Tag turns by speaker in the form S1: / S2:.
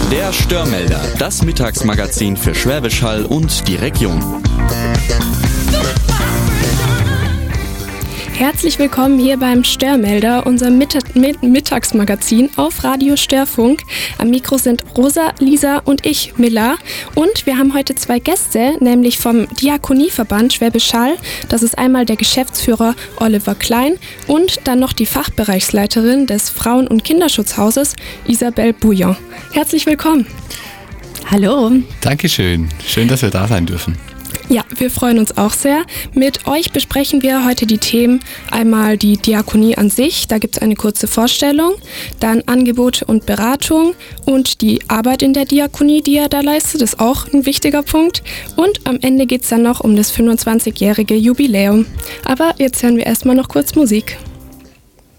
S1: Der Störmelder, das Mittagsmagazin für Schwäbisch Hall und die Region.
S2: Herzlich willkommen hier beim Störmelder, unserem Mittagsmagazin auf Radio Störfunk. Am Mikro sind Rosa, Lisa und ich, Milla. Und wir haben heute zwei Gäste, nämlich vom Diakonieverband Schwäbisch Hall. Das ist einmal der Geschäftsführer Oliver Klein und dann noch die Fachbereichsleiterin des Frauen- und Kinderschutzhauses Isabel Bouillon. Herzlich willkommen.
S3: Hallo.
S4: Dankeschön. Schön, dass wir da sein dürfen.
S2: Ja, wir freuen uns auch sehr. Mit euch besprechen wir heute die Themen, einmal die Diakonie an sich, da gibt es eine kurze Vorstellung, dann Angebote und Beratung und die Arbeit in der Diakonie, die ihr da leistet, ist auch ein wichtiger Punkt. Und am Ende geht es dann noch um das 25-jährige Jubiläum. Aber jetzt hören wir erstmal noch kurz Musik.